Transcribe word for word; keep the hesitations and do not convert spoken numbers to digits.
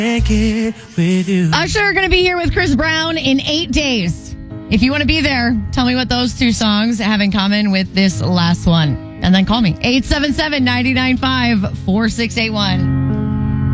with you. Usher are going to be here with Chris Brown in eight days. If you want to be there, tell me what those two songs have in common with this last one. And then call me. eight seven seven, nine nine five, four six eight one.